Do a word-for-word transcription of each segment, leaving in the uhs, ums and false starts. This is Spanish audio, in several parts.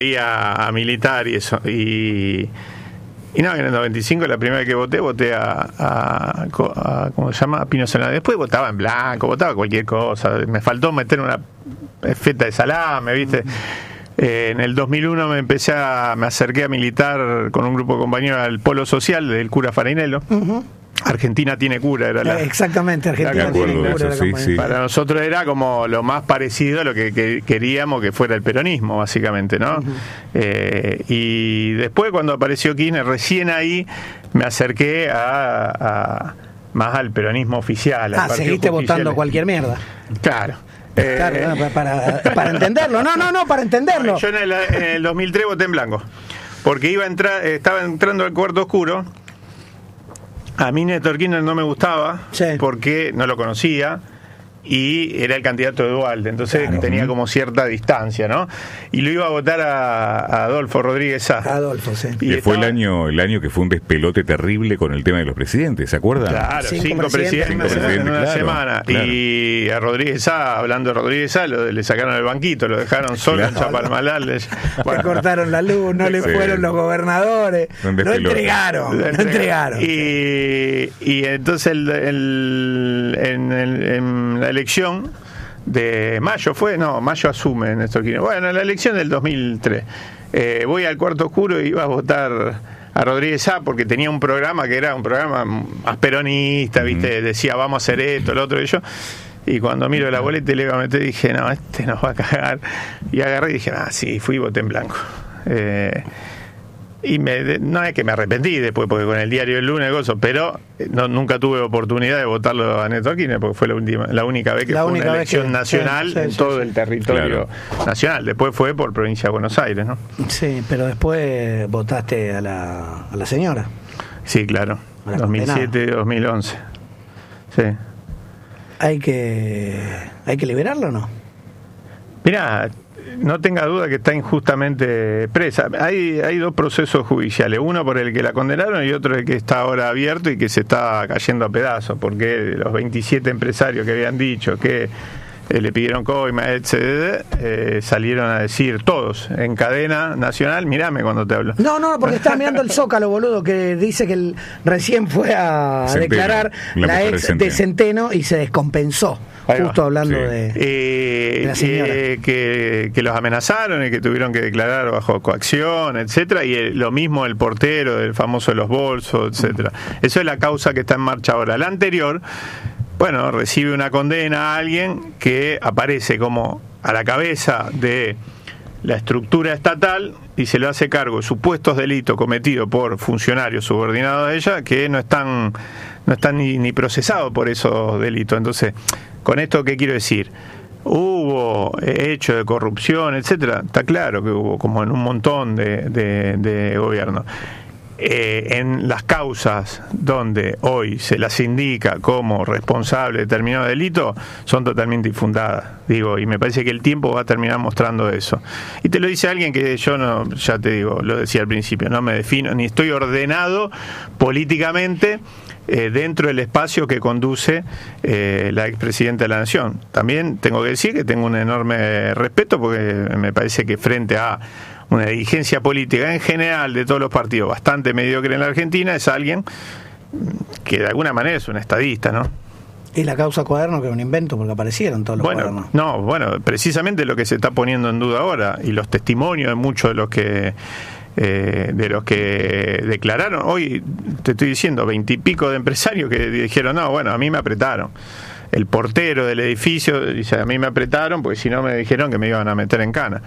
Y a, a militar y eso. Y, y no, en el noventa y cinco, la primera vez que voté, voté a, a, a ¿cómo se llama? A Pino Solana. Después votaba en blanco, votaba cualquier cosa. Me faltó meter una feta de salame, ¿viste? Eh, en el dos mil uno me empecé a, me acerqué a militar con un grupo de compañeros al Polo Social del cura Farinello. Uh-huh. Argentina tiene cura, era la... Exactamente, Argentina la tiene cura. Eso, la sí, sí. Para nosotros era como lo más parecido a lo que, que queríamos que fuera el peronismo, básicamente, ¿no? Uh-huh. Eh, y después, cuando apareció Kirchner, recién ahí me acerqué a, a más al peronismo oficial. Ah, seguiste votando cualquier mierda. Claro. Eh, claro, no, para, para entenderlo. No, no, no, para entenderlo. Yo en el, en el dos mil tres voté en blanco, porque iba a entrar, estaba entrando al cuarto oscuro. A mí Néstor Kirchner no me gustaba, sí, porque no lo conocía y era el candidato de Duhalde, entonces claro, tenía como cierta distancia, ¿no? Y lo iba a votar a, a Adolfo Rodríguez Sá. Adolfo, sí. Y que estaba... fue el año el año que fue un despelote terrible con el tema de los presidentes, ¿se acuerdan? Claro, cinco, cinco presidentes, cinco presidentes en una claro, semana. Claro. Y a Rodríguez Sá, hablando de Rodríguez Sá, lo, le sacaron el banquito, lo dejaron solo claro, en Chapalmalal. Le bueno. cortaron la luz, no le sí. fueron los gobernadores, lo entregaron, lo entregaron. Y, y entonces el, el, en, el, en la elección de mayo fue, no, mayo asume Néstor Kirchner. Bueno, en la elección del dos mil tres eh, voy al cuarto oscuro y iba a votar a Rodríguez Sá porque tenía un programa que era un programa más peronista, ¿viste? Decía, vamos a hacer esto, lo otro y yo. Y cuando miro la boleta y le iba a meter, dije, no, este nos va a cagar. Y agarré y dije, ah, sí, fui y voté en blanco. Eh, y me, no es que me arrepentí después, porque con el diario El Lunes, gozo, pero no, nunca tuve oportunidad de votarlo a Néstor Kirchner, porque fue la, última, la única vez que la fue una elección que, nacional sí, sí, en sí, todo sí. el territorio claro. nacional. Después fue por provincia de Buenos Aires, ¿no? Sí, pero después votaste a la, a la señora. Sí, claro. dos mil siete, dos mil once. Sí. ¿Hay que, hay que liberarlo o no? Mirá, no tenga duda que está injustamente presa. Hay, hay dos procesos judiciales, uno por el que la condenaron y otro el que está ahora abierto y que se está cayendo a pedazos, porque los veintisiete empresarios que habían dicho que eh, le pidieron coima, etcétera, eh, salieron a decir todos en cadena nacional, mirame cuando te hablo. No, no, porque estaba mirando el Zócalo, boludo, que dice que el, recién fue a Centeno, declarar la, la ex de Centeno. de Centeno y se descompensó. Justo hablando sí. de, eh, de la señora. Eh, que, que los amenazaron y que tuvieron que declarar bajo coacción, etcétera, y el, lo mismo el portero del famoso de los bolsos, etcétera. Eso es la causa que está en marcha ahora. La anterior, bueno, recibe una condena a alguien que aparece como a la cabeza de la estructura estatal y se le hace cargo de supuestos delitos cometidos por funcionarios subordinados a ella que no están no están ni, ni procesados por esos delitos. Entonces, con esto, ¿qué quiero decir? Hubo hechos de corrupción, etcétera. Está claro que hubo, como en un montón de, de, de gobiernos. Eh, en las causas donde hoy se las indica como responsable de determinado delito son totalmente infundadas, digo, y me parece que el tiempo va a terminar mostrando eso. Y te lo dice alguien que yo no, ya te digo, lo decía al principio, no me defino, ni estoy ordenado políticamente eh, dentro del espacio que conduce eh, la expresidenta de la Nación. También tengo que decir que tengo un enorme respeto porque me parece que frente a una dirigencia política en general de todos los partidos bastante mediocre en la Argentina, es alguien que de alguna manera es un estadista, ¿no? Y la causa Cuaderno, que es un invento, porque aparecieron todos los bueno, cuadernos. No, bueno, precisamente lo que se está poniendo en duda ahora, y los testimonios de muchos de los que eh, de los que declararon, hoy te estoy diciendo, veintipico de empresarios que dijeron, no, bueno, a mí me apretaron. El portero del edificio dice, a mí me apretaron, porque si no me dijeron que me iban a meter en cana.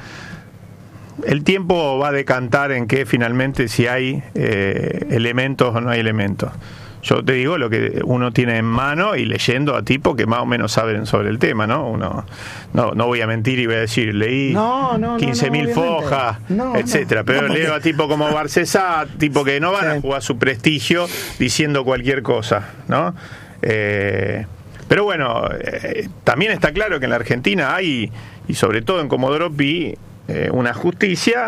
El tiempo va a decantar en que finalmente si hay eh, elementos o no hay elementos. Yo te digo lo que uno tiene en mano y leyendo a tipos que más o menos saben sobre el tema, ¿no? Uno no, no voy a mentir y voy a decir, leí no, no, quince mil no, fojas, no, etcétera. No, pero no, porque... leo a tipos como Barcesá, tipo que no van sí. a jugar su prestigio diciendo cualquier cosa, ¿no? Eh, pero bueno, eh, también está claro que en la Argentina hay, y sobre todo en Comodoro Pi, Eh, una justicia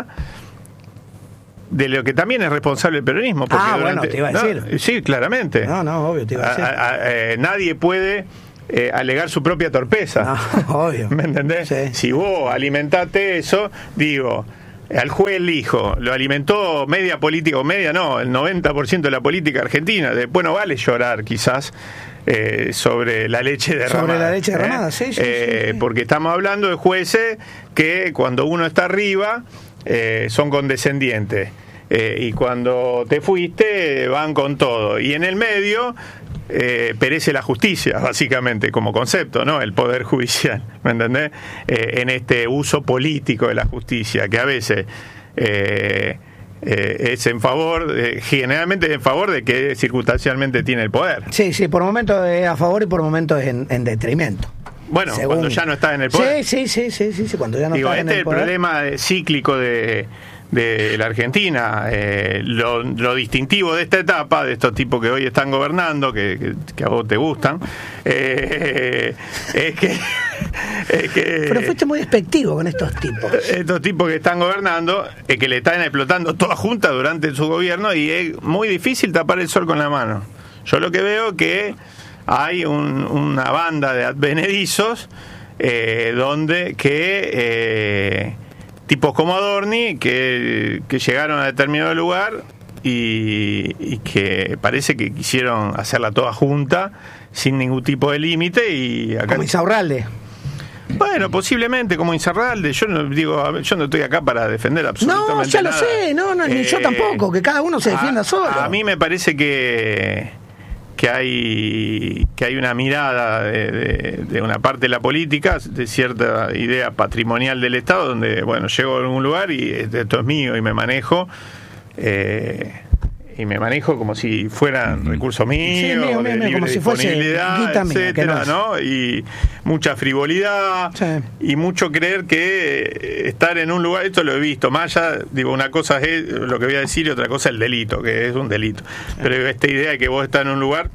de lo que también es responsable el peronismo. Porque ah, durante, bueno, te iba a decir. ¿no? Sí, claramente. No, no, obvio, te iba a decir. A, a, eh, nadie puede eh, alegar su propia torpeza. No, obvio. ¿Me entendés? Sí. Si vos alimentaste eso, digo, al juez lijo, lo alimentó media política, o media no, el noventa por ciento de la política argentina. Después no vale llorar quizás eh, sobre la leche derramada. Sobre la leche derramada, ¿eh? sí, sí, eh, sí, sí. Porque estamos hablando de jueces que cuando uno está arriba eh, son condescendientes. Eh, y cuando te fuiste van con todo. Y en el medio eh, perece la justicia, básicamente, como concepto, ¿no? El poder judicial, ¿me entendés? Eh, en este uso político de la justicia, que a veces eh, eh, es en favor, de, generalmente es en favor de que circunstancialmente tiene el poder. Sí, sí, por momentos es a favor y por momentos es en, en detrimento. Bueno, según... cuando ya no está en el poder. Sí, sí, sí, sí, sí, sí cuando ya no Digo, está este en el poder. Este es el problema cíclico de... de la Argentina. Eh, lo, lo distintivo de esta etapa, de estos tipos que hoy están gobernando, que, que, que a vos te gustan, eh, es, que, es que... Pero fuiste muy despectivo con estos tipos. Estos tipos que están gobernando, es que le están explotando toda junta durante su gobierno y es muy difícil tapar el sol con la mano. Yo lo que veo que hay un, una banda de advenedizos eh, donde que... Eh, tipos como Adorni que, que llegaron a determinado lugar y, y que parece que quisieron hacerla toda junta sin ningún tipo de límite y acá... Como Insaurralde. Bueno, posiblemente como Insaurralde. Yo no digo, yo no estoy acá para defender absolutamente nada. No, ya nada. lo sé, no, no, ni eh, yo tampoco, que cada uno se defienda a, solo. A mí me parece que que hay que hay una mirada de, de, de una parte de la política, de cierta idea patrimonial del Estado, donde, bueno, llego a algún lugar y esto es mío y me manejo, eh, y me manejo como si fueran recursos míos, sí, mío, de mío, libre como disponibilidad, si fuese etcétera, mía, no, ¿no? Y mucha frivolidad, sí. Y mucho creer que estar en un lugar, esto lo he visto, más allá, digo, una cosa es lo que voy a decir y otra cosa es el delito, que es un delito, sí. Pero esta idea de que vos estás en un lugar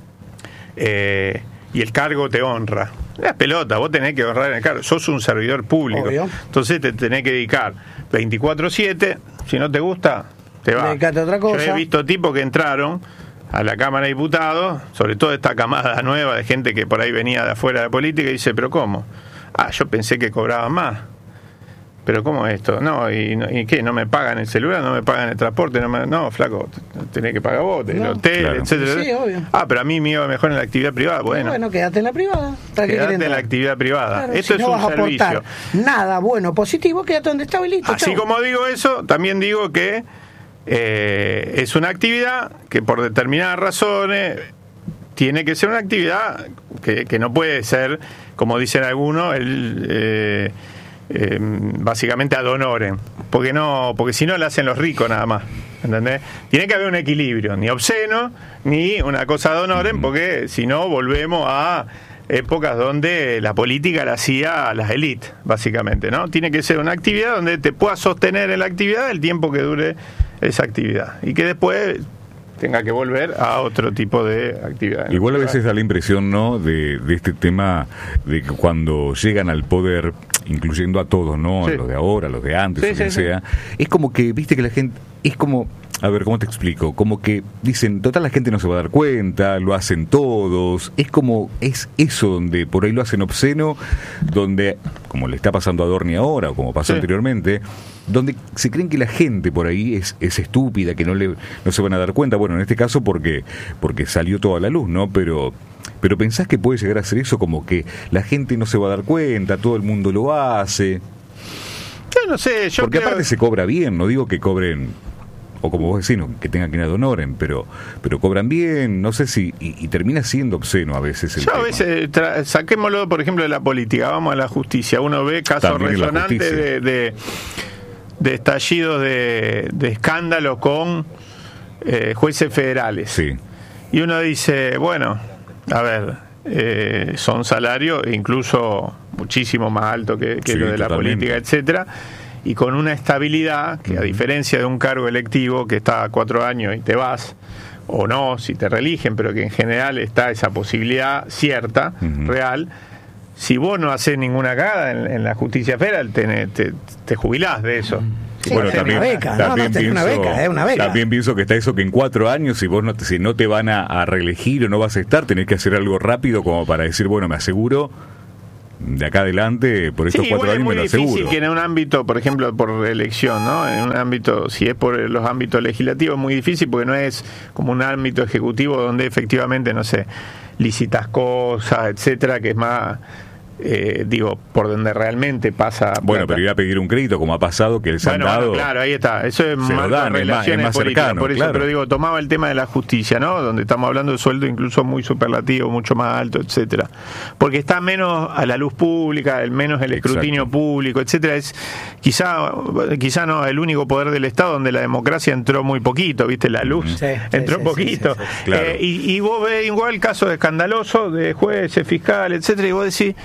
eh, y el cargo te honra. La pelota, vos tenés que honrar en el cargo, sos un servidor público. Obvio. Entonces te tenés que dedicar veinticuatro siete, si no te gusta, te va. Otra cosa. Yo he visto tipos que entraron a la Cámara de Diputados, sobre todo esta camada nueva de gente que por ahí venía de afuera de la política, y dice, pero ¿cómo? Ah, yo pensé que cobraban más. ¿Pero cómo es esto? No, ¿y, y qué? ¿No me pagan el celular? ¿No me pagan el transporte? No, me, no flaco, tenés que pagar vos, el no, hotel, claro. etcétera. Sí, obvio. Ah, pero a mí me iba mejor en la actividad privada. Bueno, bueno, quédate en la privada. Quédate en la actividad privada. Claro, esto si es no un vas servicio. A aportar nada bueno, positivo, quédate donde está y listo. Así chau. Como digo eso, también digo que eh, es una actividad que por determinadas razones tiene que ser una actividad que, que no puede ser, como dicen algunos, el... Eh, Eh, básicamente ad honorem, porque no, porque si no la hacen los ricos nada más, ¿entendés? Tiene que haber un equilibrio, ni obsceno ni una cosa ad honorem, porque si no volvemos a épocas donde la política la hacía a las élites, básicamente, ¿no? Tiene que ser una actividad donde te puedas sostener en la actividad el tiempo que dure esa actividad y que después tenga que volver a otro tipo de actividad. Igual a veces da la impresión, ¿no?, de, de este tema de que cuando llegan al poder, incluyendo a todos, ¿no?, sí. A los de ahora, a los de antes, sí, o quien sí, sea, sí. Es como que, viste que la gente, es como, a ver, ¿cómo te explico? Como que dicen, total, la gente no se va a dar cuenta, lo hacen todos, es como, es eso donde por ahí lo hacen obsceno, donde, como le está pasando a Adorni ahora, o como pasó sí. anteriormente, donde se creen que la gente por ahí es, es estúpida, que no le no se van a dar cuenta, bueno, en este caso porque porque salió toda la luz, ¿no? Pero pero pensás que puede llegar a ser eso, como que la gente no se va a dar cuenta, todo el mundo lo hace. Yo no sé, yo porque creo... aparte se cobra bien, no digo que cobren, o como vos decís, no, que tengan que ir ad honorem, pero pero cobran bien, no sé si, y, y termina siendo obsceno a veces el Yo tema. a veces, tra- saquémoslo por ejemplo de la política, vamos a la justicia, uno ve casos También resonantes de... de de estallidos de, de escándalo con eh, jueces federales. Sí. Y uno dice, bueno, a ver, eh, son salarios incluso muchísimo más altos que, que sí, lo de la totalmente. Política, etcétera, y con una estabilidad que, uh-huh. a diferencia de un cargo electivo que está a cuatro años y te vas, o no, si te reeligen, pero que en general está esa posibilidad cierta, uh-huh. real. Si vos no haces ninguna cagada en, en la justicia federal, te, te, te jubilás de eso. Sí, bueno, también, una beca, también, no, no, pienso, una beca, es una beca. También pienso que está eso que en cuatro años, si vos no te, si no te van a, a reelegir o no vas a estar, tenés que hacer algo rápido como para decir, bueno, me aseguro de acá adelante, por estos sí, cuatro años me lo aseguro. Es muy difícil que en un ámbito, por ejemplo, por elección, ¿no? En un ámbito, si es por los ámbitos legislativos, es muy difícil porque no es como un ámbito ejecutivo donde efectivamente, no sé, licitas cosas, etcétera, que es más... Eh, digo, por donde realmente pasa bueno, plata. Pero ir a pedir un crédito como ha pasado, que les bueno, han dado, bueno, claro, ahí está, eso es más dan, relaciones es más políticas, cercano, por eso, claro. Pero digo, tomaba el tema de la justicia, ¿no? Donde estamos hablando de sueldo incluso muy superlativo, mucho más alto, etcétera, porque está menos a la luz pública, el menos el escrutinio Exacto. público, etcétera. Es quizá quizá no el único poder del Estado donde la democracia entró muy poquito, ¿viste? La luz sí, entró sí, poquito, sí, sí, sí. Claro. Eh, y, y vos ves igual casos escandalosos de jueces, fiscales, etcétera, y vos decís,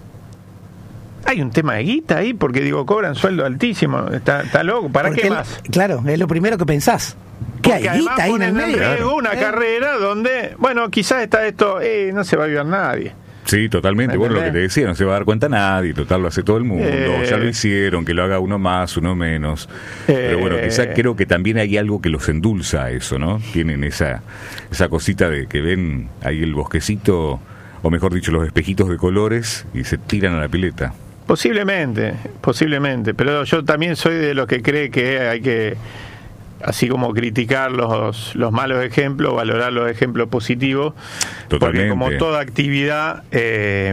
hay un tema de guita ahí, porque digo, cobran sueldo altísimo, está, está loco, ¿para porque qué el, más? Claro, es lo primero que pensás. ¿Qué hay guita ahí en el medio? Claro. Una eh. carrera donde, bueno, quizás está esto, eh, no se va a ayudar nadie. Sí, totalmente. Bueno, lo que te decía, no se va a dar cuenta nadie, total, lo hace todo el mundo, eh, ya lo hicieron, que lo haga uno más, uno menos. Eh, Pero bueno, quizás creo que también hay algo que los endulza a eso, ¿no? Tienen esa, esa cosita de que ven ahí el bosquecito, o mejor dicho, los espejitos de colores y se tiran a la pileta. Posiblemente, posiblemente, pero yo también soy de los que cree que hay que, así como criticar los, los malos ejemplos, valorar los ejemplos positivos. Totalmente. Porque como toda actividad eh,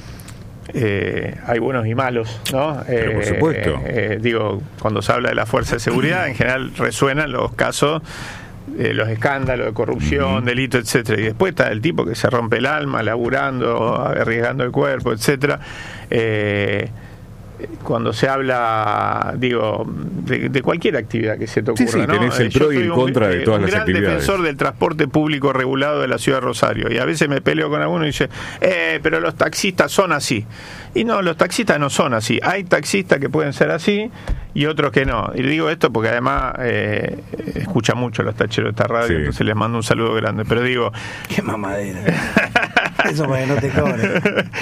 eh, hay buenos y malos, ¿no? Pero por supuesto. Eh, eh, digo, cuando se habla de la fuerza de seguridad, en general resuenan los casos, eh, los escándalos de corrupción, uh-huh. delito, etcétera. Y después está el tipo que se rompe el alma laburando, arriesgando el cuerpo, etcétera. Eh, cuando se habla, digo, de, de cualquier actividad que se te ocurra, sí, sí, ¿no? tenés el pro y el contra de todas las actividades. Un gran defensor del transporte público regulado de la ciudad de Rosario, y a veces me peleo con alguno y dice, eh, pero los taxistas son así. Y no, los taxistas no son así. Hay taxistas que pueden ser así y otros que no. Y digo esto porque además eh, escucha mucho los tacheros de esta radio, sí. Entonces les mando un saludo grande. Pero digo... ¡Qué mamadera! Eso para que no te cobre.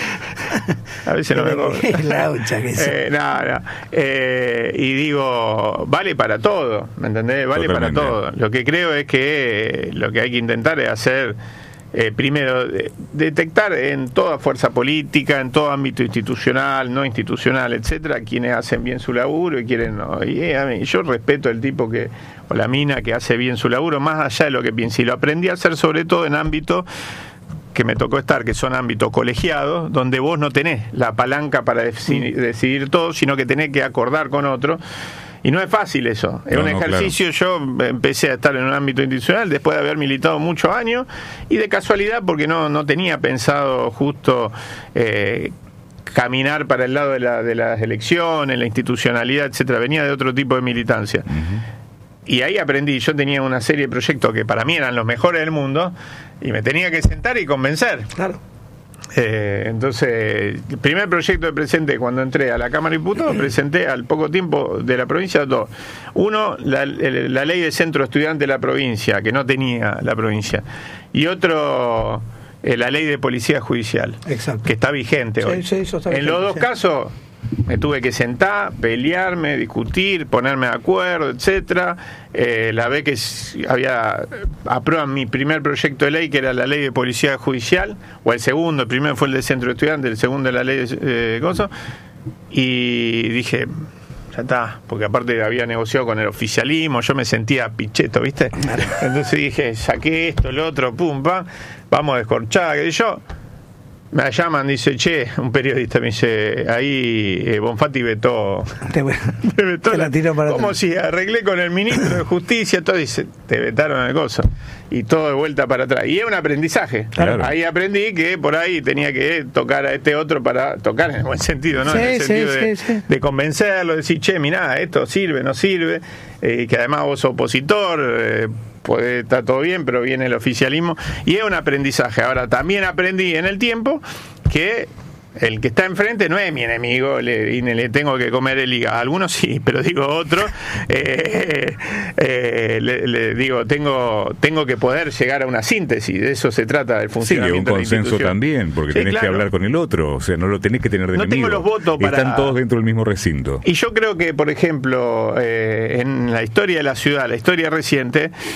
A veces no me cobre. La hucha que eh, no, no. Eh, y digo, vale para todo, ¿me entendés? Vale Totalmente. Para todo. Lo que creo es que lo que hay que intentar es hacer, eh, primero, de, detectar en toda fuerza política, en todo ámbito institucional, no institucional, etcétera, quienes hacen bien su laburo y quieren no. Y eh, a mí, yo respeto el tipo que, o la mina que hace bien su laburo, más allá de lo que piense. Y lo aprendí a hacer sobre todo en ámbitos que me tocó estar, que son ámbitos colegiados, donde vos no tenés la palanca para decidir, decidir todo, sino que tenés que acordar con otro. Y no es fácil eso. Es no, un ejercicio, no, claro. Yo empecé a estar en un ámbito institucional después de haber militado muchos años, y de casualidad, porque no, no tenía pensado justo eh, caminar para el lado de, la, de las elecciones, la institucionalidad, etcétera. Venía de otro tipo de militancia. Uh-huh. Y ahí aprendí, yo tenía una serie de proyectos que para mí eran los mejores del mundo, y me tenía que sentar y convencer. Claro. Eh, entonces, el primer proyecto que presenté cuando entré a la Cámara de Diputados, presenté al poco tiempo de la provincia dos. Uno, la, la ley de centro estudiante de la provincia, que no tenía la provincia. Y otro, eh, la ley de policía judicial, Exacto. que está vigente sí, hoy. Sí, eso está en vigente, los dos sí. casos me tuve que sentar, pelearme, discutir, ponerme de acuerdo, etcétera. Eh, la vez que había aprueban mi primer proyecto de ley, que era la ley de policía judicial, o el segundo, el primero fue el de centro estudiante, el segundo la ley de eh, Gozo, y dije, ya está, porque aparte había negociado con el oficialismo, yo me sentía picheto, ¿viste? Entonces dije, saqué esto, el otro, pum, pam, vamos a descorchar, que yo. Me llaman, dice, che, un periodista me dice, ahí eh, Bonfatti vetó, te, te vetó te la tiró para como atrás. Si arreglé con el ministro de Justicia, todo, dice, te vetaron el coso, y todo de vuelta para atrás, y es un aprendizaje. Claro. Ahí aprendí que por ahí tenía que tocar a este otro para tocar en el buen sentido, ¿no? Sí, en el sí, sentido sí, de, sí. de convencerlo, decir, che, mirá, esto sirve, no sirve, eh, que además vos sos opositor, eh, puede estar todo bien, pero viene el oficialismo, y es un aprendizaje. Ahora, también aprendí en el tiempo que el que está enfrente no es mi enemigo le, y le tengo que comer el hígado. Algunos sí, pero digo otro, eh, eh, le, le digo, tengo tengo que poder llegar a una síntesis. De eso se trata el funcionamiento. Sí, un consenso también, porque sí, tenés claro. que hablar con el otro. O sea, no lo tenés que tener de no enemigo. Tengo los votos para... Están todos dentro del mismo recinto. Y yo creo que, por ejemplo, eh, en la historia de la ciudad, la historia reciente,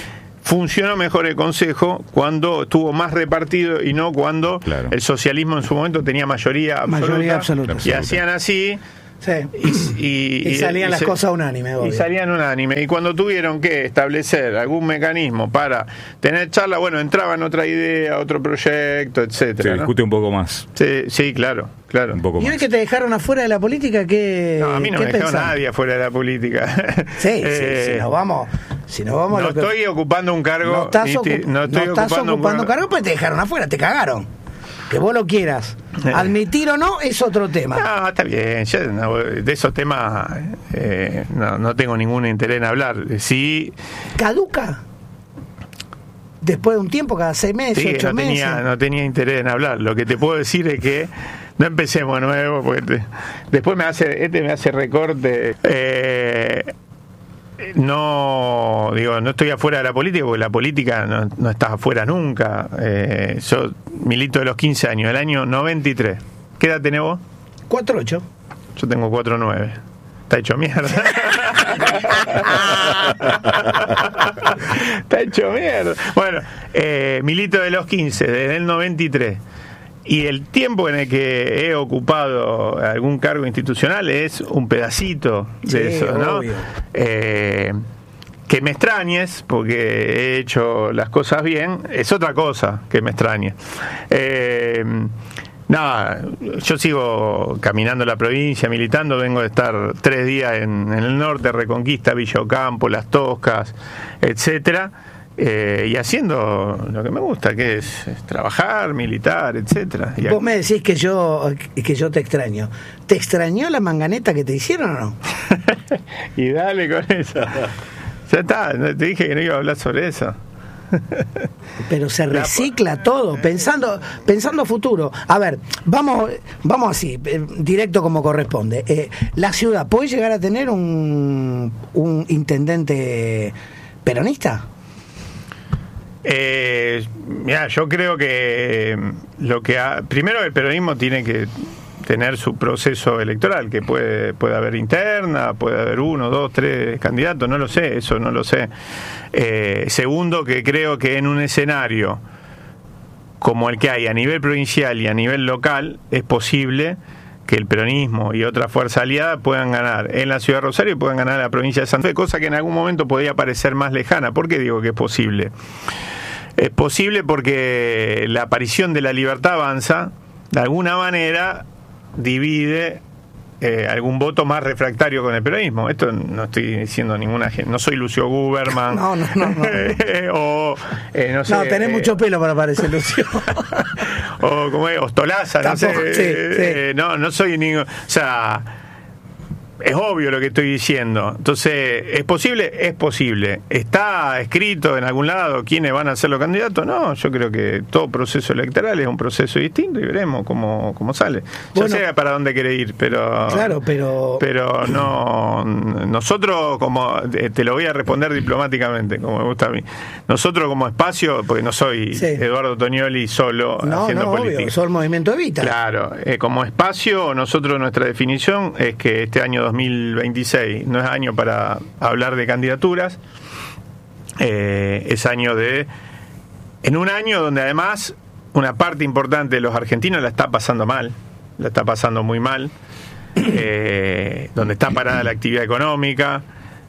funcionó mejor el Consejo cuando estuvo más repartido y no cuando claro. el socialismo en su momento tenía mayoría absoluta, mayoría absoluta. Y hacían así. Sí. Y, y, y salían y, las y cosas unánimes. Y salían unánimes. Y cuando tuvieron que establecer algún mecanismo para tener charla, bueno, entraban otra idea, otro proyecto, etcétera. Se discute ¿no? un poco más. Sí, sí, claro, claro. Un poco y más. hoy que te dejaron afuera de la política, ¿qué No, a mí no me dejó pensás? nadie afuera de la política. Sí, eh, sí, si nos vamos... Si nos vamos no a lo que... estoy ocupando un cargo. No estás, no estoy no estás ocupando, ocupando un cargo, pues te dejaron afuera, te cagaron. Que vos lo quieras admitir o no es otro tema. No, está bien. Yo no, de esos temas eh, no, no tengo ningún interés en hablar. Sí. ¿Caduca? Después de un tiempo, cada seis meses, sí, ocho no meses. Tenía, no tenía interés en hablar. Lo que te puedo decir es que no empecemos de nuevo, porque te, después me hace, este me hace recorte. Eh, No, digo, no estoy afuera de la política, porque la política no, no está afuera nunca. Eh, yo milito de los quince años, del año noventa y tres. ¿Qué edad tenés vos? cuatro ocho. Yo tengo cuatro nueve. Está hecho mierda. Está hecho mierda. Bueno, eh, milito de los quince, desde el noventa y tres. Y el tiempo en el que he ocupado algún cargo institucional es un pedacito de sí, eso, ¿no? Eh, que me extrañes, porque he hecho las cosas bien, es otra cosa que me extrañe. Eh, nada, yo sigo caminando la provincia, militando, vengo de estar tres días en, en el norte, Reconquista, Villa Ocampo, Las Toscas, etcétera. Eh, y haciendo lo que me gusta, que es, es trabajar, militar, etcétera. Y vos me decís que yo que yo te extraño. ¿Te extrañó la manganeta que te hicieron o no? Y dale con eso. Ya está, te dije que no iba a hablar sobre eso. Pero se recicla todo, pensando pensando futuro. A ver, vamos vamos así, directo como corresponde. Eh, la ciudad, ¿puede llegar a tener un, un intendente peronista? Eh, mira, yo creo que lo que ha, primero el peronismo tiene que tener su proceso electoral, que puede puede haber interna, puede haber uno, dos, tres candidatos, no lo sé, eso no lo sé. Eh, segundo, que creo que en un escenario como el que hay a nivel provincial y a nivel local, es posible que el peronismo y otra fuerza aliada puedan ganar en la ciudad de Rosario y puedan ganar en la provincia de Santa Fe, cosa que en algún momento podría parecer más lejana. ¿Por qué digo que es posible? Es posible porque la aparición de La Libertad Avanza, de alguna manera, divide eh, algún voto más refractario con el peronismo. Esto no estoy diciendo ninguna gente, no soy Lucio Guberman. No, no, no. no. o, eh, no sé. No, tenés eh, mucho pelo para parecer Lucio. O como es, Ostolaza, no sé. Sí, eh, sí. No, no soy ningún. O sea, es obvio lo que estoy diciendo. Entonces, ¿es posible? Es posible. ¿Está escrito en algún lado quiénes van a ser los candidatos? No, yo creo que todo proceso electoral es un proceso distinto y veremos cómo, cómo sale. Bueno, yo sé para dónde quiere ir, pero... Claro, pero... Pero no... Nosotros, como... Te lo voy a responder diplomáticamente, como me gusta a mí. Nosotros como espacio, porque no soy sí. Eduardo Tonioli solo no, haciendo no, política. Obvio, soy el Movimiento Evita. Claro, eh, como espacio, nosotros nuestra definición es que este año dos mil veintiséis no es año para hablar de candidaturas, eh, es año de en un año donde además una parte importante de los argentinos la está pasando mal, la está pasando muy mal, eh, donde está parada la actividad económica,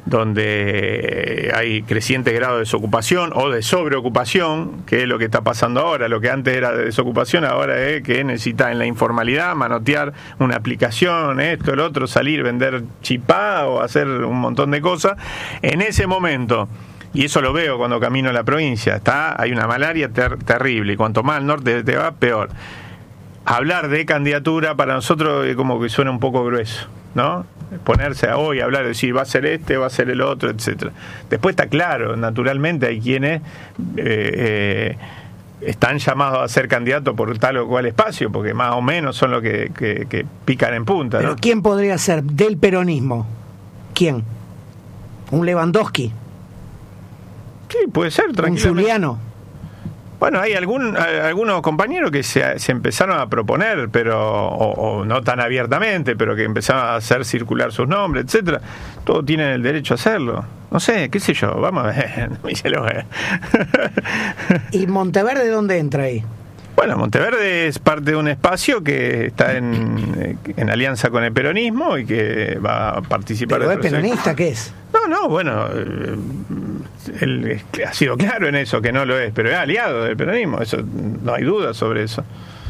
donde hay creciente grado de desocupación o de sobreocupación, que es lo que está pasando ahora. Lo que antes era de desocupación ahora es que necesita en la informalidad manotear una aplicación, esto, el otro, salir, vender chipá o hacer un montón de cosas. En ese momento, y eso lo veo cuando camino a la provincia, está hay una malaria ter- terrible, y cuanto más al norte te va, peor. Hablar de candidatura para nosotros es como que suena un poco grueso, ¿no? Ponerse a hoy a hablar, decir va a ser este, va a ser el otro, etcétera. Después está claro, naturalmente hay quienes eh, eh, están llamados a ser candidatos por tal o cual espacio, porque más o menos son los que, que, que pican en punta, ¿no? Pero ¿quién podría ser del peronismo? ¿Quién? ¿Un Lewandowski? Sí, puede ser, tranquilamente. ¿Un Juliano? Bueno, hay algún, algunos compañeros que se, se empezaron a proponer, pero o, o no tan abiertamente, pero que empezaron a hacer circular sus nombres, etcétera. Todos tienen el derecho a hacerlo. No sé, qué sé yo, vamos a ver. ¿Y Monteverde dónde entra ahí? Bueno, Monteverde es parte de un espacio que está en, en alianza con el peronismo y que va a participar. ¿Pero de es peronista? ¿Qué es? No, no, bueno, él ha sido claro en eso, que no lo es, pero es aliado del peronismo, eso no hay duda sobre eso.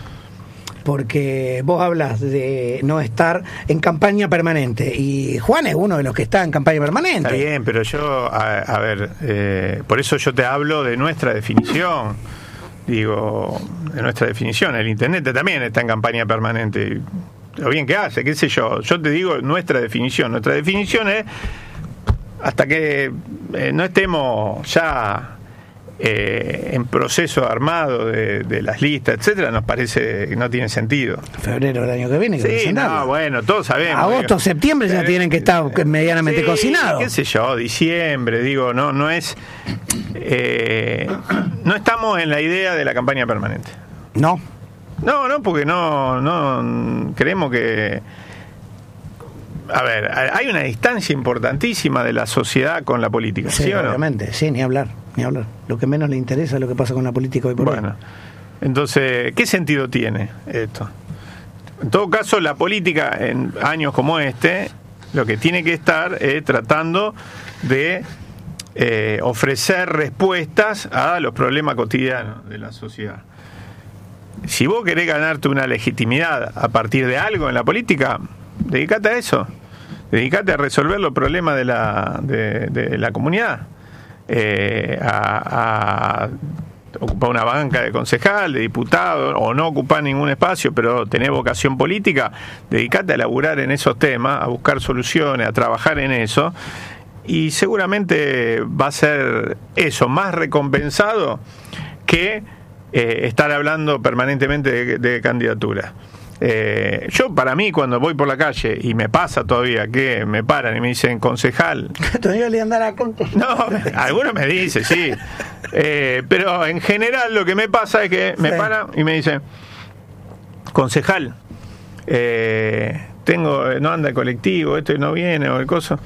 Porque vos hablas de no estar en campaña permanente y Juan es uno de los que está en campaña permanente. Está bien, pero yo, a, a ver, eh, por eso yo te hablo de nuestra definición. Digo, de nuestra definición, el intendente también está en campaña permanente. Lo bien que hace, qué sé yo. Yo te digo nuestra definición. Nuestra definición es hasta que eh, no estemos ya eh, en proceso armado de, de las listas, etcétera, nos parece que no tiene sentido. Febrero del año que viene. Que sí, no, bueno, todos sabemos. Agosto, digo, septiembre ya eh, tienen que estar medianamente sí, cocinados. Qué sé yo, diciembre, digo, no, no es. Eh, no estamos en la idea de la campaña permanente. No. No, no, porque no, no creemos que. A ver, hay una distancia importantísima de la sociedad con la política. Sí, ¿sí o no? Obviamente, sí, ni hablar, ni hablar. Lo que menos le interesa es lo que pasa con la política hoy por hoy. Bueno, entonces, ¿qué sentido tiene esto? En todo caso, la política en años como este, lo que tiene que estar es tratando de eh, ofrecer respuestas a los problemas cotidianos de la sociedad. Si vos querés ganarte una legitimidad a partir de algo en la política, dedicate a eso, dedicate a resolver los problemas de la, de, de la comunidad, eh, a, a ocupar una banca de concejal, de diputado, o no ocupar ningún espacio, pero tener vocación política, dedicate a laburar en esos temas, a buscar soluciones, a trabajar en eso, y seguramente va a ser eso, más recompensado que eh, estar hablando permanentemente de, de candidatura. Eh, yo, para mí, cuando voy por la calle y me pasa todavía que me paran y me dicen concejal, todavía le andar a contar. No, algunos me dicen, sí, eh, pero en general lo que me pasa es que me sí. paran y me dicen concejal, eh, tengo, no anda el colectivo, este no viene o el coso,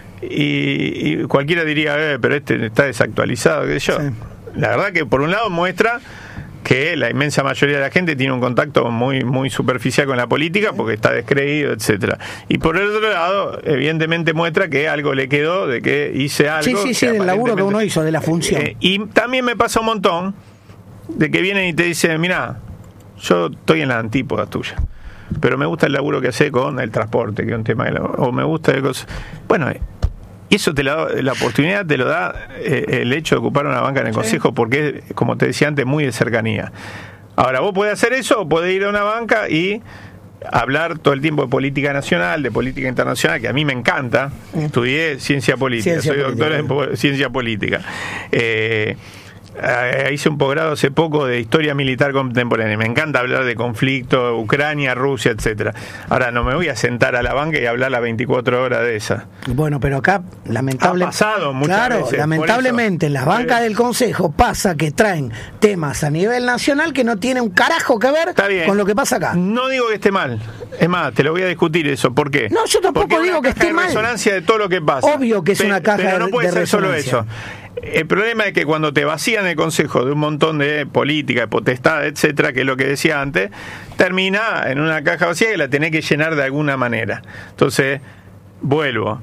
y, y cualquiera diría, eh, pero este está desactualizado, qué sé yo. Sí. La verdad que por un lado muestra que la inmensa mayoría de la gente tiene un contacto muy muy superficial con la política porque está descreído, etcétera. Y por el otro lado, evidentemente muestra que algo le quedó de que hice algo. Sí, sí, sí, del laburo que uno hizo, de la función. Eh, y también me pasa un montón de que vienen y te dicen, mirá, yo estoy en la antípoda tuya, pero me gusta el laburo que hace con el transporte, que es un tema de la, o me gusta de cosas. Bueno, y eso te la, la oportunidad te lo da eh, el hecho de ocupar una banca en el sí. Consejo, porque es, como te decía antes, muy de cercanía. Ahora, vos podés hacer eso o podés ir a una banca y hablar todo el tiempo de política nacional, de política internacional, que a mí me encanta. Sí. Estudié ciencia política, ciencia soy política. doctor en ciencia política. Eh, hice un posgrado hace poco de historia militar contemporánea. Me encanta hablar de conflicto, Ucrania, Rusia, etcétera. Ahora no me voy a sentar a la banca y hablar las veinticuatro horas de esa. Bueno, pero acá lamentablemente, ha pasado muchas claro, veces, lamentablemente en las bancas del Consejo pasa que traen temas a nivel nacional que no tienen un carajo que ver con lo que pasa acá. No digo que esté mal. Es más, te lo voy a discutir eso. ¿Por qué? No, yo tampoco Porque digo que esté mal. Es una resonancia de todo lo que pasa. Obvio que es pero, una caja pero no puede de ser resonancia. Solo eso. El problema es que cuando te vacían el Consejo de un montón de política, de potestad, etcétera, que es lo que decía antes, termina en una caja vacía que la tenés que llenar de alguna manera. Entonces, vuelvo.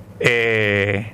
Eh,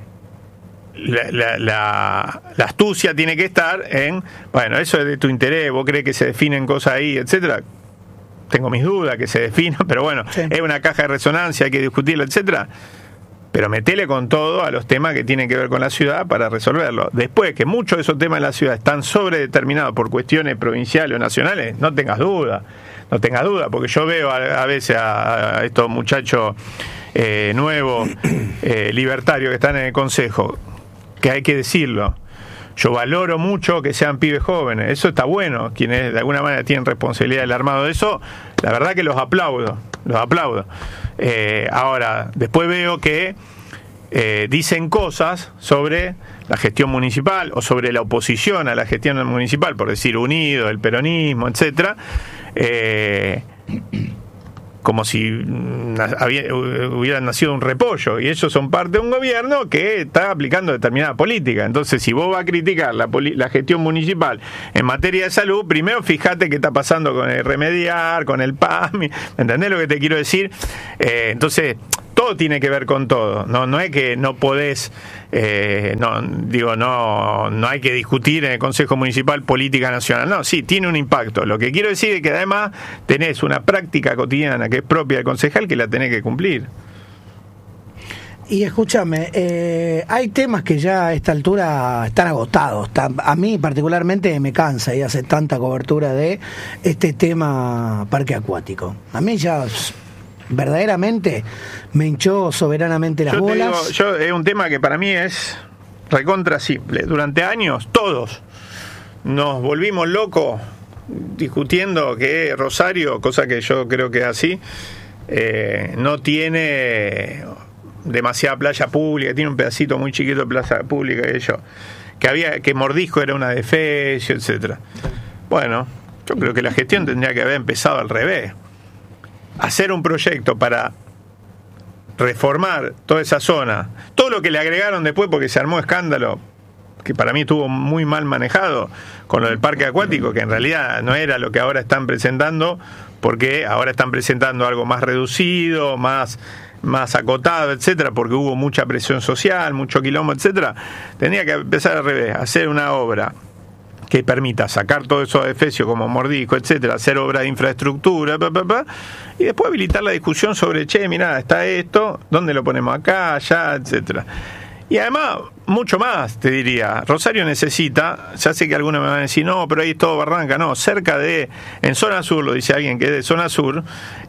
la, la, la, la astucia tiene que estar en, bueno, eso es de tu interés, vos crees que se definen cosas ahí, etcétera. Tengo mis dudas que se definan, pero bueno, sí. Es una caja de resonancia, hay que discutirlo, etcétera. Pero metele con todo a los temas que tienen que ver con la ciudad para resolverlo. Después que muchos de esos temas de la ciudad están sobredeterminados por cuestiones provinciales o nacionales, no tengas duda, no tengas duda, porque yo veo a, a veces a, a estos muchachos eh, nuevos, eh, libertarios que están en el Consejo, que hay que decirlo. Yo valoro mucho que sean pibes jóvenes, eso está bueno, quienes de alguna manera tienen responsabilidad del armado de eso, la verdad que los aplaudo, los aplaudo. Eh, ahora, después veo que eh, dicen cosas sobre la gestión municipal o sobre la oposición a la gestión municipal, por decir Unido, el peronismo, etcétera, eh, como si había, hubiera nacido un repollo, y ellos son parte de un gobierno que está aplicando determinada política. Entonces, si vos vas a criticar la, poli- la gestión municipal en materia de salud, primero fíjate qué está pasando con el Remediar, con el P A M I, ¿entendés lo que te quiero decir? Eh, entonces, todo tiene que ver con todo. No, no es que no podés, eh, no, digo, no, no hay que discutir en el Consejo Municipal política nacional. No, sí, tiene un impacto. Lo que quiero decir es que además tenés una práctica cotidiana que es propia del concejal que la tenés que cumplir. Y escúchame, eh, hay temas que ya a esta altura están agotados. Están, a mí particularmente me cansa y hace tanta cobertura de este tema parque acuático. A mí ya verdaderamente me hinchó soberanamente las yo bolas. Te digo, yo, es un tema que para mí es recontra simple. Durante años, todos nos volvimos locos discutiendo que Rosario, cosa que yo creo que es así, eh, no tiene demasiada playa pública, tiene un pedacito muy chiquito de playa pública que yo, que había, que Mordisco era una defecio, etcétera. Bueno, yo creo que la gestión tendría que haber empezado al revés. Hacer un proyecto para reformar toda esa zona, todo lo que le agregaron después porque se armó escándalo, que para mí estuvo muy mal manejado con lo del parque acuático, que en realidad no era lo que ahora están presentando, porque ahora están presentando algo más reducido, más más acotado, etcétera, porque hubo mucha presión social, mucho quilombo, etcétera. Tendría que empezar al revés, hacer una obra que permita sacar todo eso de defecio como Mordisco, etcétera, hacer obra de infraestructura, pa, pa, pa, y después habilitar la discusión sobre, che, mirá, está esto, ¿dónde lo ponemos acá, allá, etcétera? Y además, mucho más, te diría. Rosario necesita, ya sé que algunos me van a decir, no, pero ahí es todo barranca, no, cerca de, en zona sur, lo dice alguien que es de zona sur,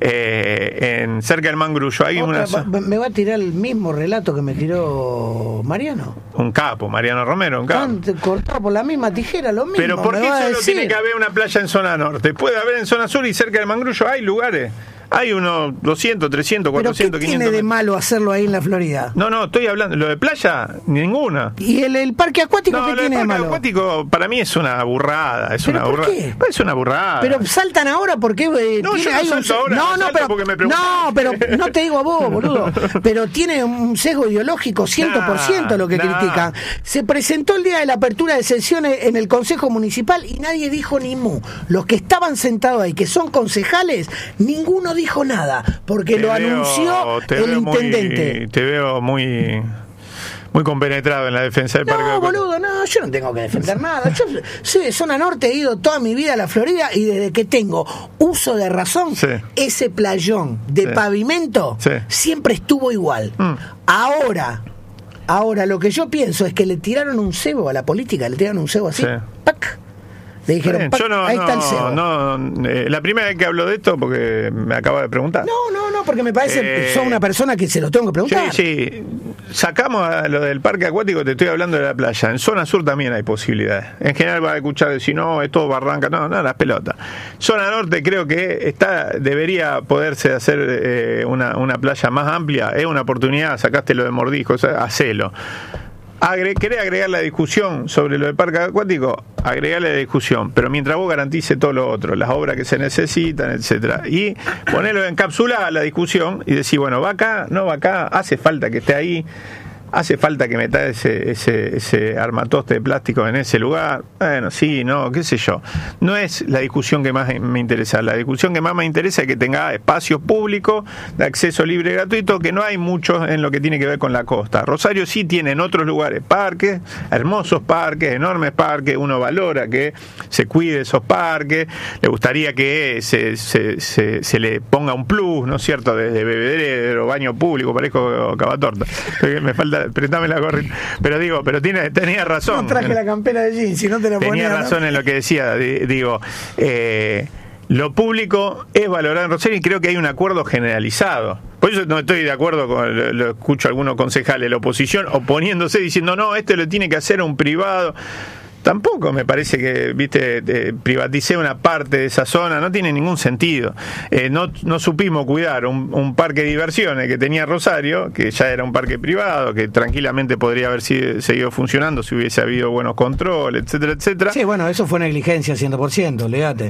eh, en cerca del Mangrullo, hay Otra, una... me va a tirar el mismo relato que me tiró Mariano. Un capo, Mariano Romero, un capo. Están cortados por la misma tijera, lo mismo. Pero ¿por me qué va a solo decir? tiene que haber una playa en zona norte? Puede haber en zona sur y cerca del Mangrullo hay lugares. Hay unos doscientos, trescientos, cuatrocientos, ¿Pero qué quinientos. tiene de malo hacerlo ahí en la Florida? No, no, estoy hablando. Lo de playa, ninguna. ¿Y el, el parque acuático No, qué lo del tiene de parque malo? acuático para mí es una burrada. Es ¿Pero una por burrada. qué? Es una burrada. Pero saltan ahora porque eh, No, tiene, yo no hay un salto ahora, no, no no, salto pero porque me preguntaste. no, pero no te digo a vos, boludo. Pero tiene un sesgo ideológico cien por ciento lo que Nah, nah. critican. Se presentó el día de la apertura de sesiones en el Consejo Municipal y nadie dijo ni mu. Los que estaban sentados ahí, que son concejales, ninguno dijo nada porque Te lo veo- anunció te el veo intendente. Muy, te veo muy muy compenetrado en la defensa del parque No, acuático. boludo, no, yo no tengo que defender nada. Yo soy de zona norte, he ido toda mi vida a la Florida y desde que tengo uso de razón, Sí. ese playón de Sí. pavimento Sí. siempre estuvo igual. Mm. Ahora, ahora lo que yo pienso es que le tiraron un cebo a la política, le tiraron un cebo así, Sí. ¡pac! Le dijeron, Bien, "Pac, yo no, ahí está el no, cebo. no, eh, la primera vez que hablo de esto, porque me acaba de preguntar. No, no, no, porque me parece Eh, que sos una persona que se lo tengo que preguntar. Sí, sí. Sacamos a lo del parque acuático, te estoy hablando de la playa. En zona sur también hay posibilidades. En general vas a escuchar decir, no, es todo barranca. No, no, las pelotas. Zona norte creo que está debería poderse hacer eh, una, una playa más amplia. Es una oportunidad, sacaste lo de Mordisco, o sea, hacelo. Agre- ¿Querés agregar la discusión sobre lo del parque acuático? Agregarle la discusión, pero mientras vos garantices todo lo otro, las obras que se necesitan, etcétera, y ponerlo encapsulada la discusión y decir, bueno, va acá, no va acá, hace falta que esté ahí, hace falta que meta ese, ese, ese armatoste de plástico en ese lugar. Bueno, sí, no, qué sé yo. No es la discusión que más me interesa. La discusión que más me interesa es que tenga espacios públicos de acceso libre y gratuito, que no hay muchos en lo que tiene que ver con la costa. Rosario sí tiene en otros lugares parques, hermosos parques, enormes parques. Uno valora que se cuide esos parques. Le gustaría que se, se, se, se le ponga un plus, ¿no es cierto?, desde bebedero, baño público, parezco cavatorta. Me falta, préstame la gorrita. Pero digo, pero tiene, tenía razón. No traje la campera de jeans, si no te la ponía. Tenía razón, ¿no?, en lo que decía. Di- Digo, eh, lo público es valorado en Rosario y creo que hay un acuerdo generalizado. Por eso no estoy de acuerdo con, lo, lo escucho a algunos concejales de la oposición oponiéndose, diciendo, no, este lo tiene que hacer un privado. Tampoco me parece que, viste, eh, privaticé una parte de esa zona, no tiene ningún sentido. Eh, no, no supimos cuidar un, un parque de diversiones que tenía Rosario, que ya era un parque privado, que tranquilamente podría haber sido, seguido funcionando si hubiese habido buenos controles, etcétera, etcétera. Sí, bueno, eso fue negligencia cien por ciento, olvídate.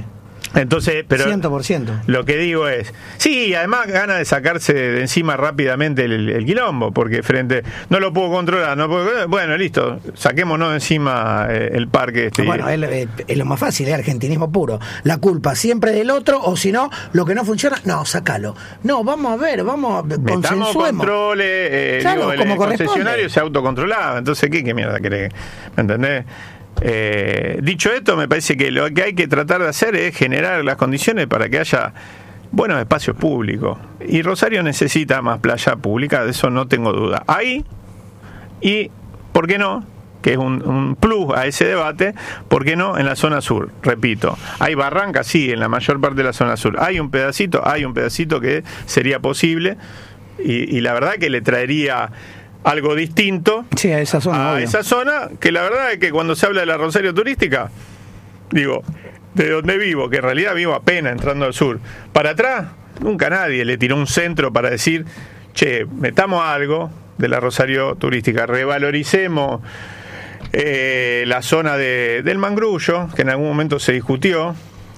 Entonces, pero cien por ciento. Lo que digo es, sí, además gana de sacarse de encima rápidamente el, el quilombo, porque frente, no lo puedo controlar, no puedo, bueno, listo, saquémonos de encima el parque este. Bueno, es, es, es lo más fácil, es argentinismo puro. La culpa siempre del otro, o si no, lo que no funciona, no, sácalo. No, vamos a ver, vamos a metamos controles, eh, claro, digo, el, como el concesionario se autocontrolaba, entonces, ¿qué, qué mierda querés? ¿Me entendés? Eh, dicho esto, me parece que lo que hay que tratar de hacer es generar las condiciones para que haya buenos espacios públicos. Y Rosario necesita más playa pública, de eso no tengo duda. Ahí, y ¿por qué no? Que es un, un plus a ese debate, ¿por qué no en la zona sur? Repito, hay barrancas, sí, en la mayor parte de la zona sur. Hay un pedacito, hay un pedacito que sería posible, y, y la verdad que le traería algo distinto, sí, a esa zona, a obvio. esa zona, que la verdad es que cuando se habla de la Rosario turística, digo, de donde vivo, que en realidad vivo apenas entrando al sur, para atrás, nunca nadie le tiró un centro para decir, che, metamos algo de la Rosario turística, revaloricemos eh, la zona de, del Mangrullo, que en algún momento se discutió,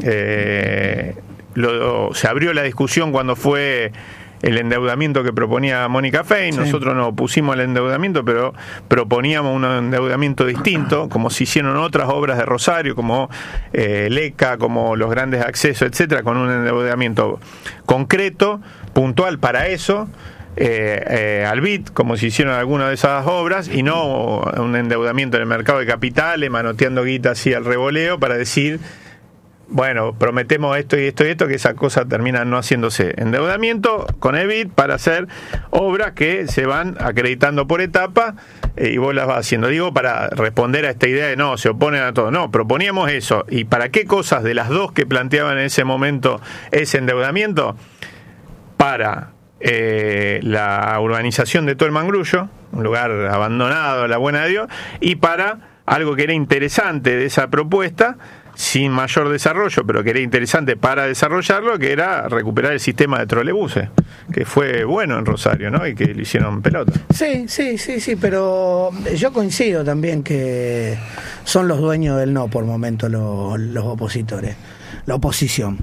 eh, lo, se abrió la discusión cuando fue el endeudamiento que proponía Mónica Fein. Sí. Nosotros no pusimos el endeudamiento, pero proponíamos un endeudamiento distinto, como se hicieron otras obras de Rosario, como eh, LECA, como los grandes accesos, etcétera, con un endeudamiento concreto, puntual para eso, eh, eh, al B I D, como se hicieron algunas de esas obras, y no un endeudamiento en el mercado de capitales, manoteando guita así al revoleo para decir, bueno, prometemos esto y esto y esto, que esa cosa termina no haciéndose. Endeudamiento con el B I D para hacer obras que se van acreditando por etapa, eh, y vos las vas haciendo. Digo, para responder a esta idea de no, se oponen a todo. No, proponíamos eso. ¿Y para qué cosas de las dos que planteaban en ese momento ese endeudamiento? Para eh, la urbanización de todo el Mangrullo, un lugar abandonado, a la buena de Dios, y para algo que era interesante de esa propuesta, sin mayor desarrollo, pero que era interesante para desarrollarlo, que era recuperar el sistema de trolebuses, que fue bueno en Rosario, ¿no? Y que le hicieron pelota. Sí, sí, sí, sí, pero yo coincido también que son los dueños del no por momento los, los opositores, la oposición.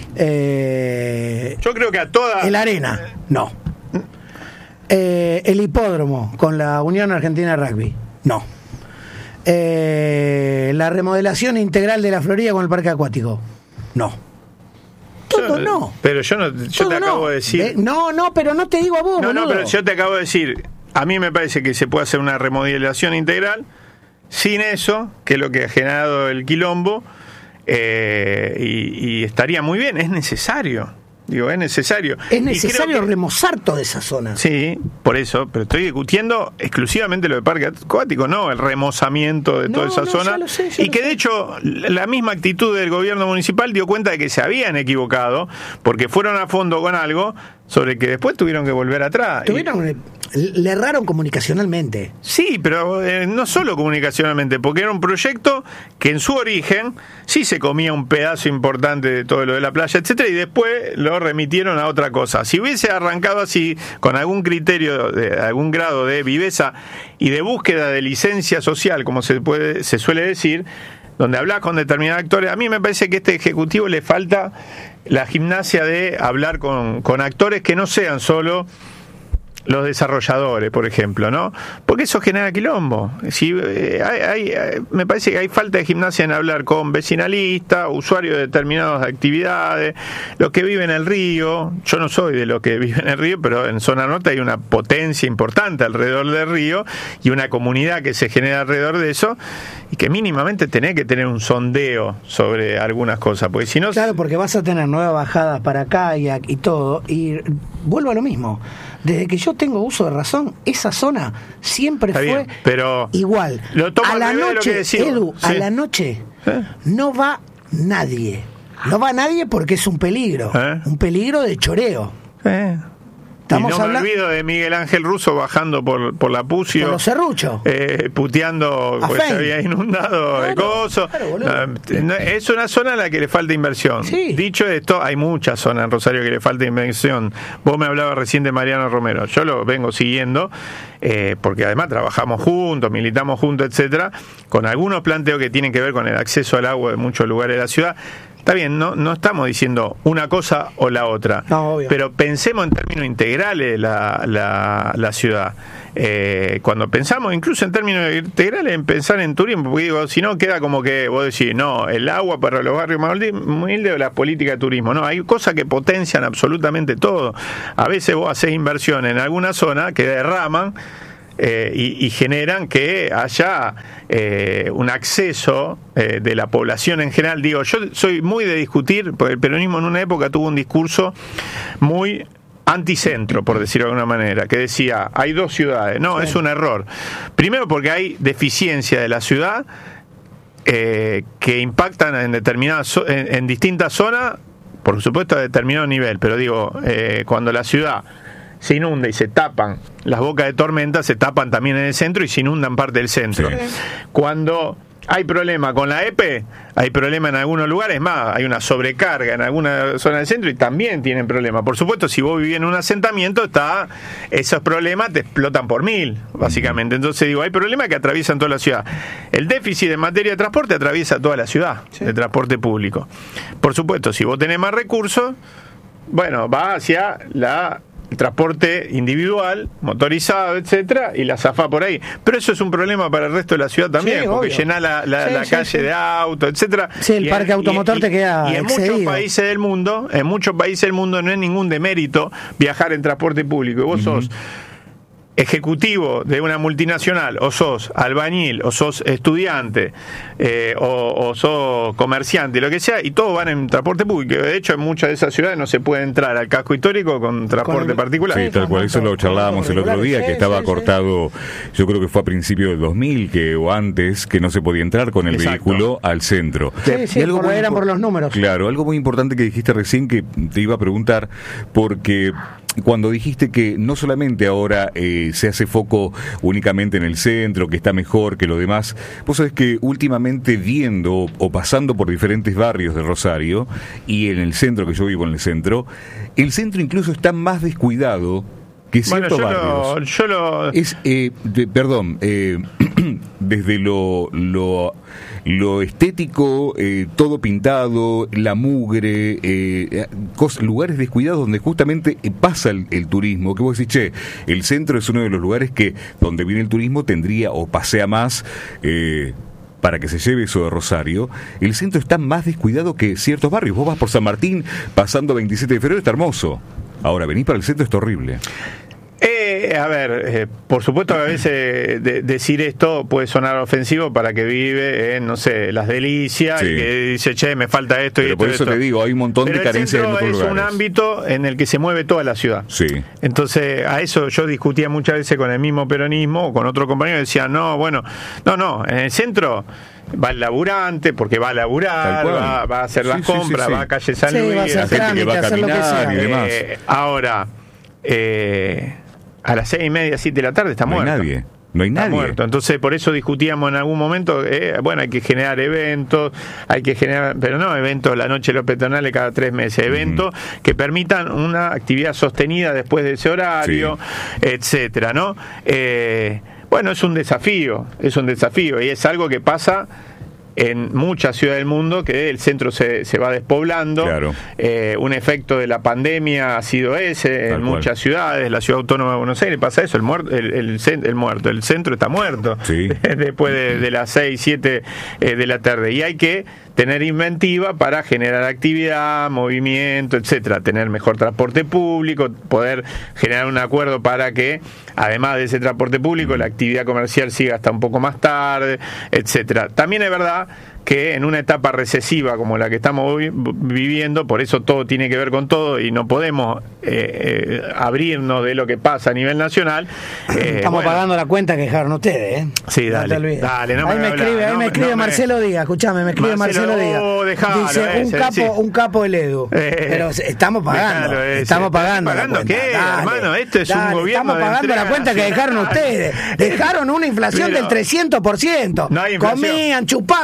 Eh, yo creo que a todas... El Arena, no. Eh, el hipódromo con la Unión Argentina de Rugby, no. Eh, la remodelación integral de la Florida con el parque acuático, no. Todo yo, no. Pero yo no, yo te acabo no. de decir. Eh, no, no, pero no te digo a vos. No, boludo. no, pero yo te acabo de decir. A mí me parece que se puede hacer una remodelación integral sin eso, que es lo que ha generado el quilombo, eh, y, y estaría muy bien. Es necesario. Digo, es necesario. Es necesario que... remozar toda esa zona. Sí, por eso, pero estoy discutiendo exclusivamente lo de parque acuático, no el remozamiento de no, toda esa no, zona. Lo sé, y que de hecho la misma actitud del gobierno municipal dio cuenta de que se habían equivocado, porque fueron a fondo con algo sobre que después tuvieron que volver atrás. Tuvieron, y... le erraron comunicacionalmente. Sí, pero eh, no solo comunicacionalmente, porque era un proyecto que en su origen sí se comía un pedazo importante de todo lo de la playa, etcétera, y después lo remitieron a otra cosa. Si hubiese arrancado así, con algún criterio, de algún grado de viveza y de búsqueda de licencia social, como se puede, se suele decir, donde hablas con determinados actores, a mí me parece que a este ejecutivo le falta la gimnasia de hablar con, con actores que no sean solo los desarrolladores, por ejemplo, ¿no? Porque eso genera quilombo. Si, eh, hay, hay, me parece que hay falta de gimnasia en hablar con vecinalistas, usuarios de determinadas actividades, los que viven en el río. Yo no soy de los que viven en el río, pero en zona norte hay una potencia importante alrededor del río y una comunidad que se genera alrededor de eso, y que mínimamente tenés que tener un sondeo sobre algunas cosas, porque si no... Claro, porque vas a tener nuevas bajadas para acá y, y todo, y vuelvo a lo mismo. Desde que yo tengo uso de razón, esa zona siempre Está fue bien, pero igual. Lo tomo a la noche, Edu, sí. a la noche ¿Eh? no va nadie. No va nadie porque es un peligro. ¿Eh? Un peligro de choreo. ¿Eh? Estamos y no hablando... me olvido de Miguel Ángel Russo bajando por, por la Pucio. Por los serruchos. Eh, puteando, porque se había inundado claro, el coso. Claro, no, es una zona a la que le falta inversión. Sí. Dicho esto, hay muchas zonas en Rosario que le falta inversión. Vos me hablabas recién de Mariano Romero. Yo lo vengo siguiendo, eh, porque además trabajamos juntos, militamos juntos, etcétera, con algunos planteos que tienen que ver con el acceso al agua de muchos lugares de la ciudad. está bien, no, no estamos diciendo una cosa o la otra, no, obvio. Pero pensemos en términos integrales la, la, la ciudad. Eh, cuando pensamos incluso en términos integrales en pensar en turismo, porque digo, si no queda como que vos decís, no, el agua para los barrios más humildes o las políticas de turismo. No, hay cosas que potencian absolutamente todo. A veces vos haces inversión en alguna zona que derraman Eh, y, y generan que haya eh, un acceso eh, de la población en general. Digo, yo soy muy de discutir, porque el peronismo en una época tuvo un discurso muy anticentro, por decirlo de alguna manera, que decía, hay dos ciudades. No, sí. Es un error. Primero porque hay deficiencia de la ciudad eh, que impactan en determinadas en, en distintas zonas, por supuesto a determinado nivel, pero digo, eh, cuando la ciudad se inunda y se tapan las bocas de tormenta, se tapan también en el centro y se inundan parte del centro. Sí. Cuando hay problema con la E P E, hay problema en algunos lugares, más, hay una sobrecarga en alguna zona del centro y también tienen problemas. Por supuesto, si vos vivís en un asentamiento, está esos problemas te explotan por mil, básicamente. Entonces digo, hay problemas que atraviesan toda la ciudad. El déficit en materia de transporte atraviesa toda la ciudad, sí. De transporte público. Por supuesto, si vos tenés más recursos, bueno, va hacia la el transporte individual, motorizado, etcétera, y la zafá por ahí. Pero eso es un problema para el resto de la ciudad también, sí, porque llena la, la, sí, la sí, calle sí. de autos, etcétera. Sí, el y parque en, automotor y, te queda y en excedido. muchos países del mundo, en muchos países del mundo no es ningún demérito viajar en transporte público. Y vos uh-huh. sos ejecutivo de una multinacional, o sos albañil, o sos estudiante, eh, o, o sos comerciante, lo que sea, y todos van en transporte público. De hecho, en muchas de esas ciudades no se puede entrar al casco histórico con transporte con el, particular. Sí, tal cual, eso lo charlábamos el otro día, que estaba sí, cortado, sí. Yo creo que fue a principios del dos mil, que o antes, que no se podía entrar con el Exacto. vehículo al centro. Sí, sí, algo por, eran por los números. Claro, algo muy importante que dijiste recién, que te iba a preguntar, porque cuando dijiste que no solamente ahora eh, se hace foco únicamente en el centro, que está mejor que lo demás, vos sabés que últimamente viendo o pasando por diferentes barrios de Rosario, y en el centro, que yo vivo en el centro, el centro incluso está más descuidado que ciertos bueno, yo barrios. Lo, yo lo... Es, eh, de, perdón, eh, desde lo... lo lo estético, eh, todo pintado, la mugre, eh, cosas, lugares descuidados donde justamente pasa el, el turismo, que vos decís, che, el centro es uno de los lugares que donde viene el turismo tendría o pasea más eh, para que se lleve eso de Rosario. El centro está más descuidado que ciertos barrios. Vos vas por San Martín pasando veintisiete de febrero, está hermoso. Ahora, venís para el centro, está horrible. Eh, a ver, eh, por supuesto que a veces de, decir esto puede sonar ofensivo para que vive en, no sé, Las Delicias, sí. Y que dice, che, me falta esto Pero y esto. por eso esto. te digo, hay un montón Pero de carencias en otros es lugares. Un ámbito en el que se mueve toda la ciudad. Sí. Entonces, a eso yo discutía muchas veces con el mismo peronismo o con otro compañero, decía, no, bueno, no, no, en el centro va el laburante porque va a laburar, va, va a hacer sí, las compras, sí, sí, sí. va a calle San sí, Luis, va a hacer trámite, que va a caminar y demás. Eh, ahora, eh, a las seis y media, siete de la tarde está no muerto. No hay nadie. No hay nadie. Está muerto. Entonces, por eso discutíamos en algún momento, eh, bueno, hay que generar eventos, hay que generar, pero no eventos la noche de los peatonales cada tres meses, eventos uh-huh. que permitan una actividad sostenida después de ese horario, sí. etcétera, ¿no? Eh, bueno, es un desafío, es un desafío y es algo que pasa en muchas ciudades del mundo, que el centro se, se va despoblando. Claro. Eh, un efecto de la pandemia ha sido ese. Tal en cual. Muchas ciudades, la ciudad autónoma de Buenos Aires pasa eso, el muerto, el, el, el muerto, el centro está muerto sí. después de, de las seis, siete eh, de la tarde. Y hay que tener inventiva para generar actividad, movimiento, etcétera, tener mejor transporte público, poder generar un acuerdo para que, además de ese transporte público, la actividad comercial siga hasta un poco más tarde, etcétera. También es verdad que en una etapa recesiva como la que estamos hoy viviendo, por eso todo tiene que ver con todo y no podemos eh, eh, abrirnos de lo que pasa a nivel nacional. Eh, Estamos bueno. pagando la cuenta que dejaron ustedes, ¿eh? Sí, dale. No dale, no ahí me, me escribe, hablar, ahí no, me escribe no Marcelo me... Díaz, escuchame, me escribe Marcelo, Marcelo Díaz. Oh, dejalo, dice, ese, un capo, sí. un capo el Edu. Eh, Pero estamos pagando, estamos pagando. ¿Pagando qué, dale, hermano? Esto es dale, un gobierno estamos pagando la cuenta que dejaron ustedes. Dejaron una inflación Pero, del trescientos por ciento. No hay inflación. Comían, chupaban, sí,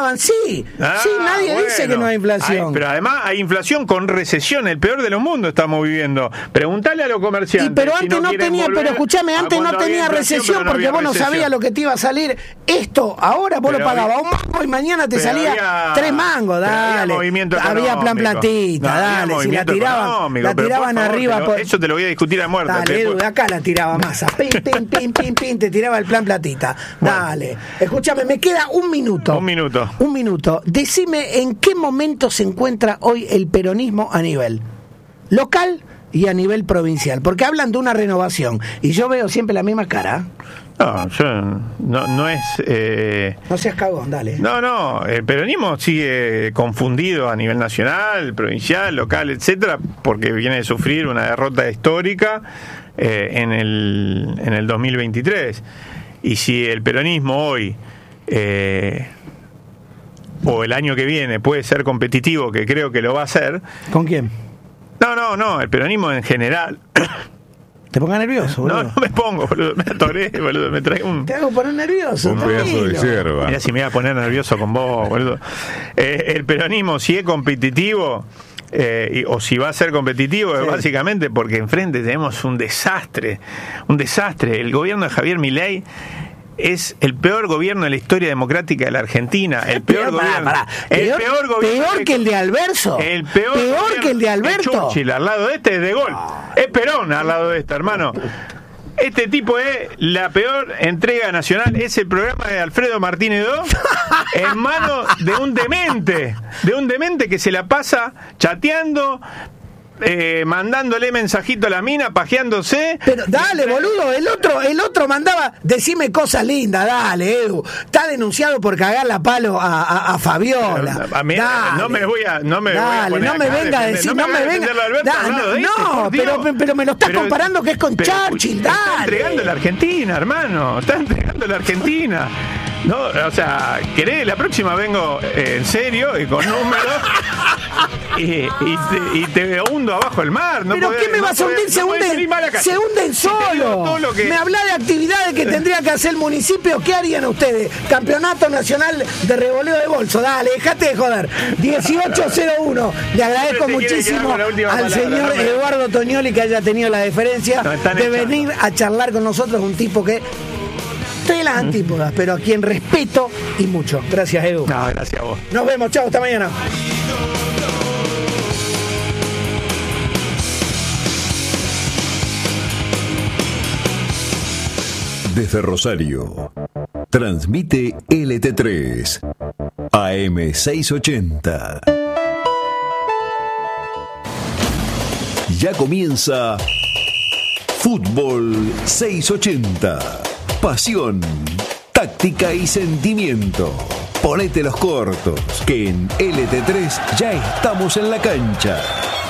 sí, Ah, sí, nadie bueno. dice que no hay inflación. Hay- pero además hay inflación con recesión, el peor de los mundos estamos viviendo. Preguntale a los comerciantes. Y pero si antes no, quieren tenía, volver pero escuchame, a antes no cuando había tenía inflación, recesión pero no porque había vos no recesión. sabías lo que te iba a salir. Esto, ahora vos Pero lo pagabas había- un mango y mañana te pero salía había- tres mangos, pero había dale. movimiento Había plan económico. platita, No, había dale. Si la movimiento tiraban, económico, la pero por tiraban favor, arriba. te lo- por... Eso te lo voy a discutir a muerte. Dale, Te- Edu, de acá la tiraba masa. Pim, pim, pim, pim, pim, pim, te tiraba el plan platita. Dale. Escúchame, me queda un minuto. Un minuto. Un minuto. Decime en qué momento se encuentra hoy el peronismo a nivel local y a nivel provincial. Porque hablan de una renovación. Y yo veo siempre la misma cara. No, yo no, no es. Eh, No seas cagón, dale. no, no, el peronismo sigue confundido a nivel nacional, provincial, local, etcétera, porque viene de sufrir una derrota histórica eh, en el en el dos mil veintitrés. Y si el peronismo hoy eh, o el año que viene puede ser competitivo, que creo que lo va a ser. ¿Con quién? No, no, no, el peronismo en general. Te ponga nervioso, boludo. No, no me pongo, boludo, me atoré, boludo, me traigo un. Te hago poner nervioso. Un pedazo de tranquilo. hierba. Mira si me voy a poner nervioso con vos, boludo. Eh, el peronismo, si es competitivo, eh, y- o si va a ser competitivo, Sí. es básicamente porque enfrente tenemos un desastre, un desastre. El gobierno de Javier Milei es el peor gobierno de la historia democrática de la Argentina. El peor, Peor, pará, gobierno. pará. El Peor- peor gobierno. peor que el de Alberto. El peor, Peor gobierno- que el de Alberto. Churchill al lado de este es de Gol. Es Perón al lado de este, hermano. Este tipo es la peor entrega nacional. Es el programa de Alfredo Martínez dos en manos de un demente. De un demente que se la pasa chateando, eh, mandándole mensajito a la mina, pajeándose. Pero dale, boludo, el otro, el otro mandaba, decime cosas lindas, dale, Edu. Está denunciado por cagar la palo a, a, a Fabiola. A mí, Dale. no me voy a, no me voy a Dale, poner no me acá venga a defender- decir, me no voy me a venga. defender a Alberto Da- al lado no, de este, no, por Dios. pero, pero me lo estás Pero- comparando que es con pero Churchill, Está dale. entregando la Argentina, hermano. Está entregando la Argentina. No, o sea, querés, la próxima vengo eh, en serio y con números y, y, te, y te hundo abajo el mar. No ¿Pero podés- qué me no vas a podés- hundir? no Se podés salir hunden, mal acá. se hunden Si te digo solo. todo lo que- Me habla de actividades que tendría que hacer el municipio. ¿Qué harían ustedes? Campeonato Nacional de Revoleo de Bolso. Dale, dejate de joder. dieciocho cero uno. Le agradezco Siempre te quiere quedar muchísimo con la última al palabra, señor no me- Eduardo Toñoli que haya tenido la deferencia No, están de echando. venir a charlar con nosotros. Un tipo que... Estoy en las antípodas, pero a quien respeto y mucho. Gracias, Edu. No, gracias a vos. Nos vemos. Chao, hasta mañana. Desde Rosario, transmite L T tres, A M seiscientos ochenta. Ya comienza Fútbol seiscientos ochenta. Pasión, táctica y sentimiento. Ponete los cortos, que en L T tres ya estamos en la cancha.